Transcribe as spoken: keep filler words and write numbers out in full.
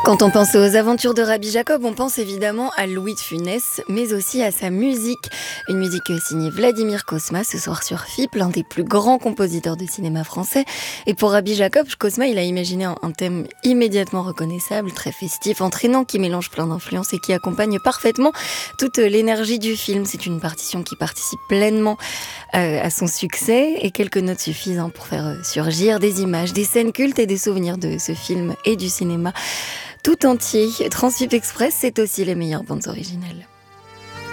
Quand on pense aux aventures de Rabbi Jacob, on pense évidemment à Louis de Funès, mais aussi à sa musique. Une musique signée Vladimir Cosma, ce soir sur F I P, l'un des plus grands compositeurs de cinéma français. Et pour Rabbi Jacob, Cosma, il a imaginé un, un thème immédiatement reconnaissable, très festif, entraînant, qui mélange plein d'influences et qui accompagne parfaitement toute l'énergie du film. C'est une partition qui participe pleinement euh, à son succès, et quelques notes suffisent hein, pour faire surgir des images, des scènes cultes et des souvenirs de ce film et du cinéma tout entier. Transfip Express, c'est aussi les meilleures bandes originales.